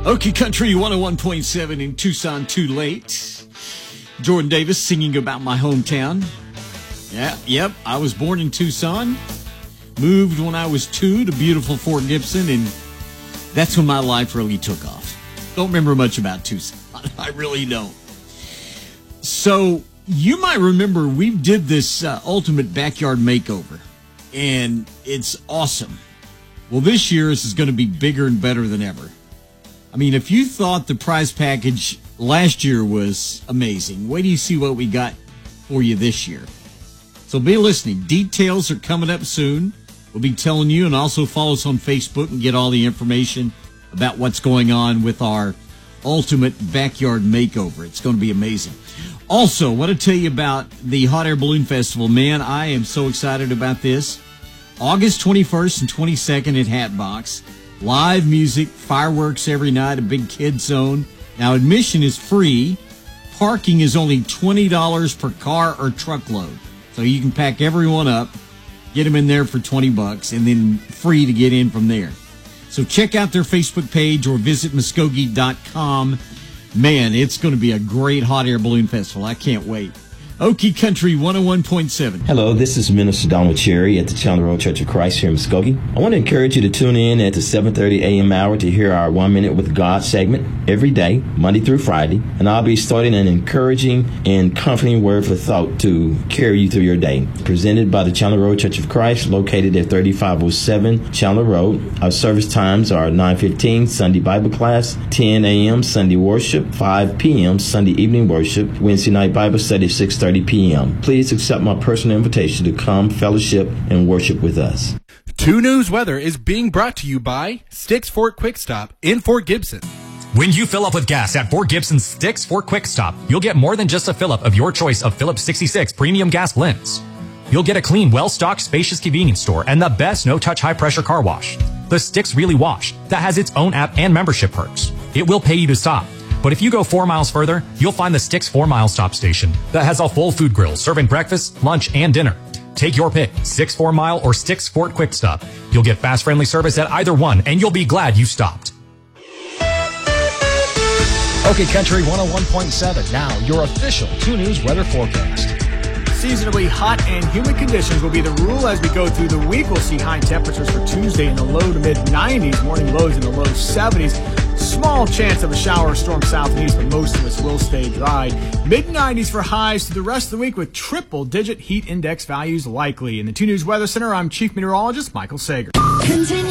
Okie Country 101.7 in Tucson, too late. Jordan Davis singing about my hometown. Yep, I was born in Tucson. Moved when I was 2 to beautiful Fort Gibson, and that's when my life really took off. Don't remember much about Tucson. I really don't. So you might remember we did this ultimate backyard makeover, and it's awesome. Well, this year this is going to be bigger and better than ever. I mean, if you thought the prize package last year was amazing, wait till you see what we got for you this year. So be listening. Details are coming up soon. We'll be telling you, and also follow us on Facebook and get all the information about what's going on with our ultimate backyard makeover. It's going to be amazing. Also, I want to tell you about the Hot Air Balloon Festival. Man, I am so excited about this. August 21st and 22nd at Hatbox. Live music, fireworks every night, a big kid zone. Now, admission is free. Parking is only $20 per car or truckload. So you can pack everyone up, get them in there for $20, and then free to get in from there. So check out their Facebook page or visit Muskogee.com. Man, it's going to be a great hot air balloon festival. I can't wait. Okie Country 101.7. Hello, this is Minister Donald Cherry at the Chandler Road Church of Christ here in Muskogee. I want to encourage you to tune in at the 7:30 a.m. hour to hear our 1 Minute with God segment every day, Monday through Friday. And I'll be starting an encouraging and comforting word for thought to carry you through your day. Presented by the Chandler Road Church of Christ, located at 3507 Chandler Road. Our service times are 9:15 Sunday Bible class, 10 a.m. Sunday worship, 5 p.m. Sunday evening worship, Wednesday night Bible study, 6:30 p.m. Please accept my personal invitation to come fellowship and worship with us. 2 News Weather is being brought to you by Sticks Fort Quick Stop in Fort Gibson. When you fill up with gas at Fort Gibson's Sticks Fort Quick Stop, you'll get more than just a fill-up of your choice of Phillips 66 premium gas blends. You'll get a clean, well-stocked, spacious convenience store and the best no-touch high-pressure car wash. The Sticks Really Wash, that has its own app and membership perks. It will pay you to stop. But if you go 4 miles further, you'll find the Sticks 4 Mile Stop Station that has a full food grill serving breakfast, lunch, and dinner. Take your pick, Sticks 4 Mile or Sticks Fort Quick Stop. You'll get fast, friendly service at either one, and you'll be glad you stopped. Okay, Country 101.7. Now, your official 2 News weather forecast. Seasonably hot and humid conditions will be the rule as we go through the week. We'll see high temperatures for Tuesday in the low to mid 90s, morning lows in the low 70s. Small chance of a shower or storm south and east, but most of us will stay dry. Mid 90s for highs through the rest of the week with triple-digit heat index values likely. In the 2 News Weather Center, I'm Chief Meteorologist Michael Sager.